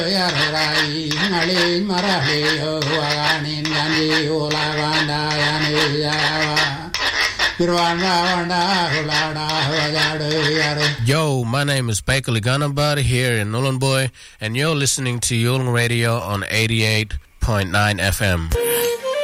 Yo, my name is Baker Ganabad here in Nullarbor, and you're listening to Yulin Radio on 88.9 FM.